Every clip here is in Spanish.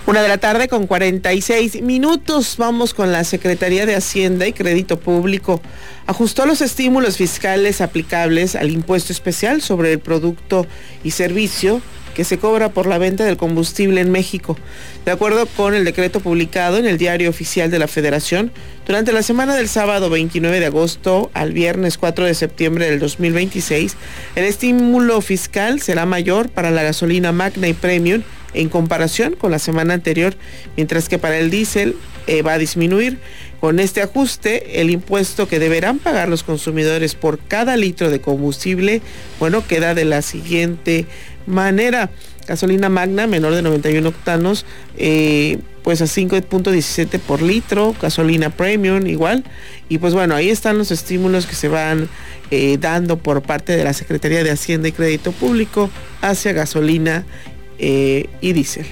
1:46 p.m. Vamos con la Secretaría de Hacienda y Crédito Público. Ajustó los estímulos fiscales aplicables al impuesto especial sobre el producto y servicio que se cobra por la venta del combustible en México. De acuerdo con el decreto publicado en el Diario Oficial de la Federación, durante la semana del sábado 29 de agosto al viernes 4 de septiembre del 2026, el estímulo fiscal será mayor para la gasolina Magna y Premium en comparación con la semana anterior, mientras que para el diésel va a disminuir. Con este ajuste, el impuesto que deberán pagar los consumidores por cada litro de combustible, queda de la siguiente manera. Gasolina Magna menor de 91 octanos, pues a 5.17 por litro, gasolina Premium igual, y ahí están los estímulos que se van dando por parte de la Secretaría de Hacienda y Crédito Público hacia gasolina y diésel.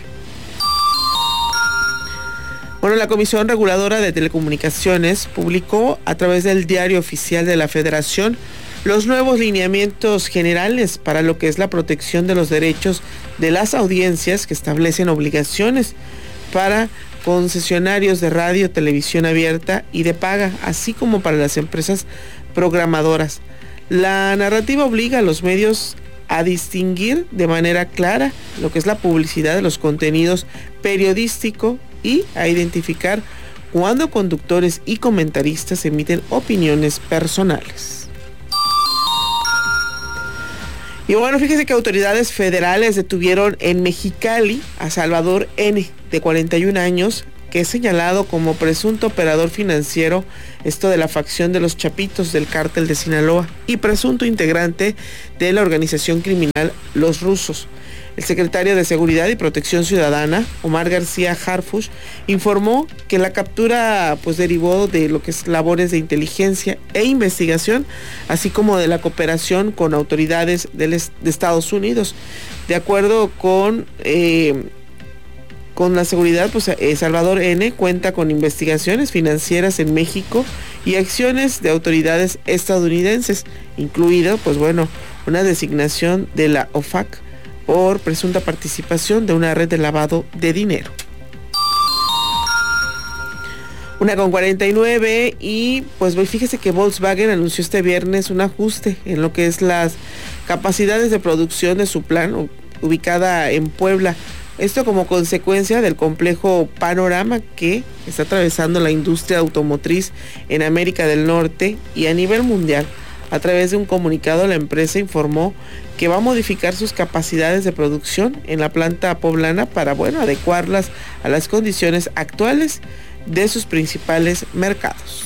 La Comisión Reguladora de Telecomunicaciones publicó a través del Diario Oficial de la Federación los nuevos lineamientos generales para lo que es la protección de los derechos de las audiencias, que establecen obligaciones para concesionarios de radio, televisión abierta y de paga, así como para las empresas programadoras. La narrativa obliga a los medios a distinguir de manera clara lo que es la publicidad de los contenidos periodísticos y a identificar cuando conductores y comentaristas emiten opiniones personales. Y fíjese que autoridades federales detuvieron en Mexicali a Salvador N., de 41 años, que es señalado como presunto operador financiero, esto de la facción de los Chapitos del Cártel de Sinaloa, y presunto integrante de la organización criminal Los Rusos. El secretario de Seguridad y Protección Ciudadana, Omar García Harfuch, informó que la captura derivó de lo que es labores de inteligencia e investigación, así como de la cooperación con autoridades de Estados Unidos. De acuerdo con la seguridad, Salvador N. cuenta con investigaciones financieras en México y acciones de autoridades estadounidenses, incluida, una designación de la OFAC por presunta participación de una red de lavado de dinero. 1:49 y fíjese que Volkswagen anunció este viernes un ajuste en lo que es las capacidades de producción de su planta ubicada en Puebla. Esto como consecuencia del complejo panorama que está atravesando la industria automotriz en América del Norte y a nivel mundial. A través de un comunicado, la empresa informó que va a modificar sus capacidades de producción en la planta poblana para, adecuarlas a las condiciones actuales de sus principales mercados.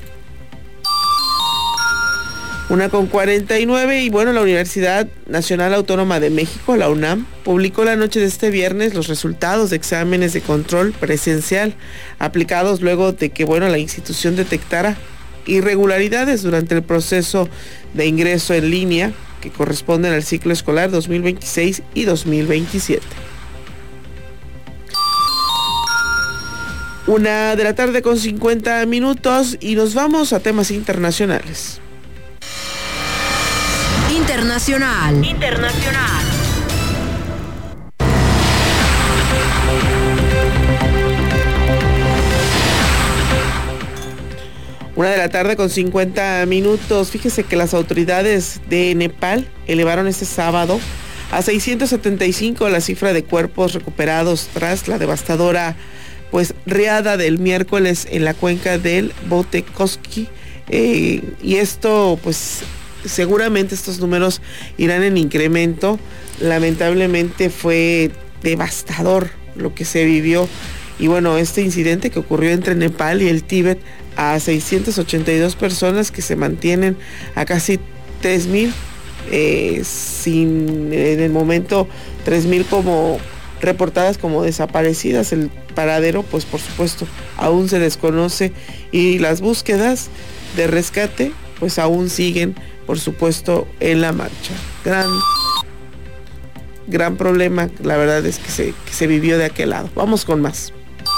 1:49 y la Universidad Nacional Autónoma de México, la UNAM, publicó la noche de este viernes los resultados de exámenes de control presencial aplicados luego de que, la institución detectara irregularidades durante el proceso de ingreso en línea que corresponden al ciclo escolar 2026 y 2027. 1:50 p.m. y nos vamos a temas internacionales. Internacional. 1:50 p.m. Fíjese que las autoridades de Nepal elevaron este sábado a 675 la cifra de cuerpos recuperados tras la devastadora riada del miércoles en la cuenca del Botekoski, y esto seguramente estos números irán en incremento. Lamentablemente fue devastador lo que se vivió y este incidente que ocurrió entre Nepal y el Tíbet, a 682 personas que se mantienen a casi 3,000, en el momento 3,000 como reportadas como desaparecidas. El paradero por supuesto aún se desconoce y las búsquedas de rescate aún siguen por supuesto en la marcha. Gran problema, la verdad es que se vivió de aquel lado. Vamos con más.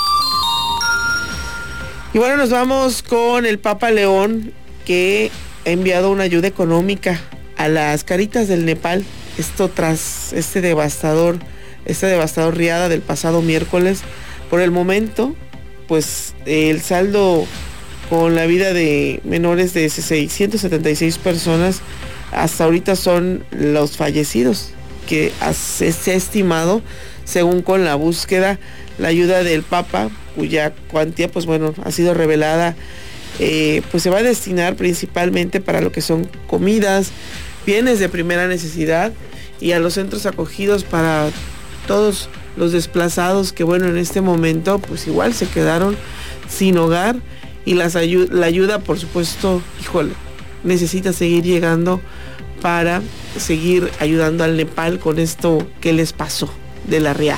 Y nos vamos con el Papa León, que ha enviado una ayuda económica a las Caritas del Nepal, esto tras este devastador esta devastadora riada del pasado miércoles. Por el momento, pues el saldo con la vida de menores de 676 personas hasta ahorita son los fallecidos, que se ha estimado, según con la búsqueda, la ayuda del Papa, cuya cuantía pues bueno ha sido revelada, pues se va a destinar principalmente para lo que son comidas, bienes de primera necesidad y a los centros acogidos para todos los desplazados que bueno en este momento pues igual se quedaron sin hogar, y la ayuda por supuesto, híjole, necesita seguir llegando para seguir ayudando al Nepal con esto que les pasó de la riada.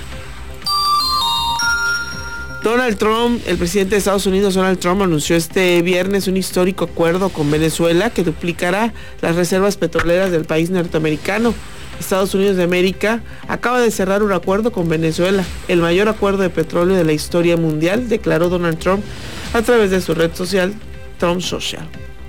Donald Trump, el presidente de Estados Unidos, Donald Trump, anunció este viernes un histórico acuerdo con Venezuela que duplicará las reservas petroleras del país norteamericano. Estados Unidos de América acaba de cerrar un acuerdo con Venezuela, el mayor acuerdo de petróleo de la historia mundial, declaró Donald Trump a través de su red social, Trump Social.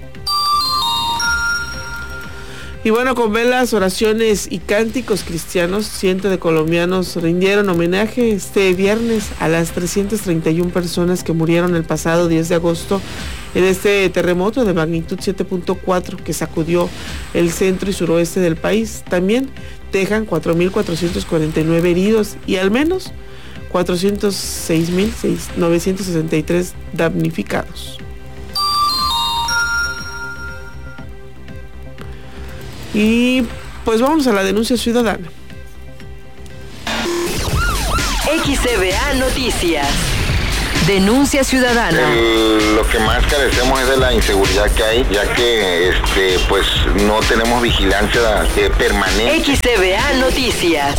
Y bueno, con velas, oraciones y cánticos cristianos, cientos de colombianos rindieron homenaje este viernes a las 331 personas que murieron el pasado 10 de agosto en este terremoto de magnitud 7.4 que sacudió el centro y suroeste del país. También dejan 4.449 heridos y al menos 406.963 damnificados. Y pues vamos a la denuncia ciudadana. XCBA Noticias. Denuncia ciudadana. Lo que más carecemos es de la inseguridad que hay, ya que pues no tenemos vigilancia permanente. XCBA Noticias.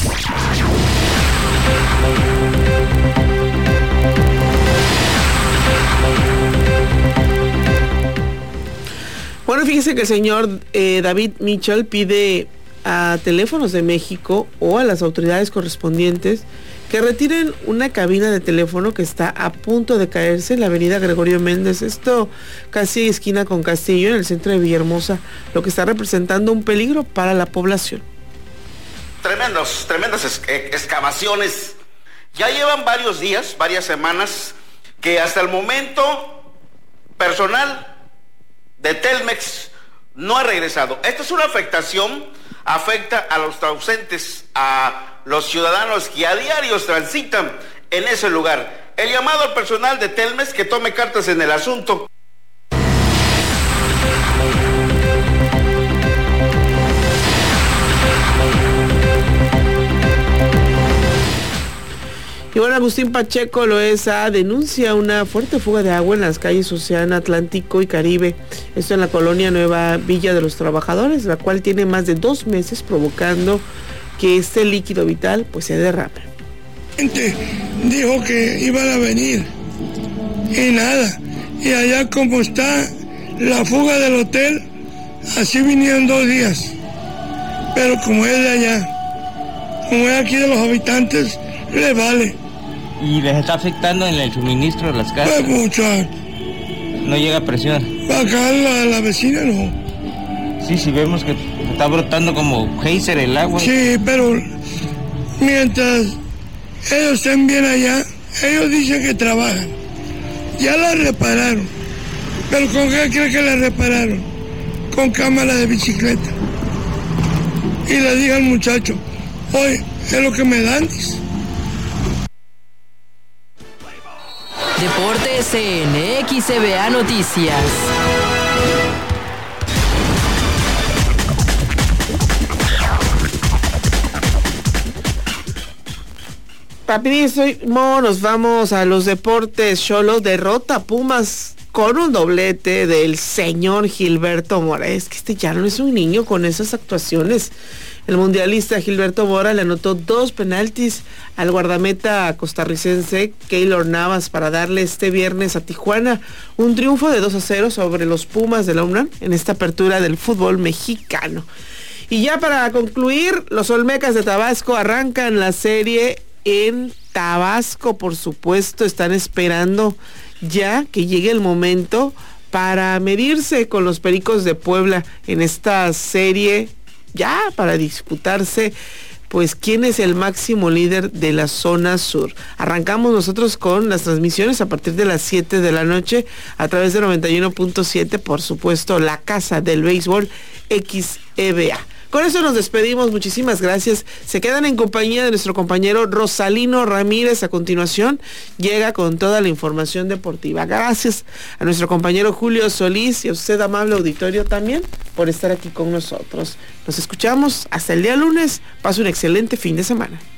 Bueno, fíjese que el señor David Mitchell pide a Teléfonos de México o a las autoridades correspondientes que retiren una cabina de teléfono que está a punto de caerse en la avenida Gregorio Méndez, esto casi esquina con Castillo, en el centro de Villahermosa, lo que está representando un peligro para la población. Tremendas excavaciones. Ya llevan varios días, varias semanas, que hasta el momento personal de Telmex no ha regresado. Esta es una afectación, afecta a los ausentes, a los ciudadanos que a diario transitan en ese lugar. El llamado al personal de Telmex que tome cartas en el asunto. Y bueno, Agustín Pacheco Loesa denuncia una fuerte fuga de agua en las calles Océano, Atlántico y Caribe. Esto en la colonia Nueva Villa de los Trabajadores, la cual tiene más de 2 meses provocando que este líquido vital pues se derrame. Gente dijo que iban a venir y nada. Y allá como está la fuga del hotel, así vinieron 2 días. Pero como es de allá, como es aquí de los habitantes, les vale. ¿Y les está afectando en el suministro de las casas? Pues mucho. No llega presión. Acá la vecina no. Sí, vemos que está brotando como geyser el agua. Sí, pero mientras ellos estén bien allá, ellos dicen que trabajan. Ya la repararon. ¿Pero con qué creen que la repararon? Con cámara de bicicleta. Y le dije al muchacho, oye, es lo que me dan, dice. Deportes en XCBA Noticias. Rapidísimo, nos vamos a los deportes. Xolo derrota a Pumas con un doblete del señor Gilberto Mora. Es que ya no es un niño con esas actuaciones. El mundialista Gilberto Mora le anotó 2 penaltis al guardameta costarricense Keylor Navas para darle este viernes a Tijuana un triunfo de 2-0 sobre los Pumas de la UNAM en esta apertura del fútbol mexicano. Y ya para concluir, los Olmecas de Tabasco arrancan la serie en Tabasco, por supuesto, están esperando ya que llegue el momento para medirse con los Pericos de Puebla en esta serie, ya para disputarse pues quién es el máximo líder de la zona sur. Arrancamos nosotros con las transmisiones a partir de las 7 de la noche a través de 91.7, por supuesto, la casa del béisbol XEBA. Con eso nos despedimos, muchísimas gracias. Se quedan en compañía de nuestro compañero Rosalino Ramírez. A continuación llega con toda la información deportiva. Gracias a nuestro compañero Julio Solís y a usted, amable auditorio, también por estar aquí con nosotros. Nos escuchamos hasta el día lunes. Pase un excelente fin de semana.